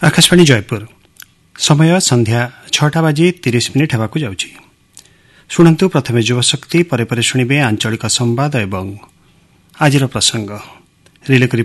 आकाशवाणी जयपुर समय संध्या 6:30 हेबाकु जाउछि। शुणन्तु प्रथमे युवशक्ति, परे शुणिबे आंचलिक संवाद एवं आजिर प्रसंग। रिले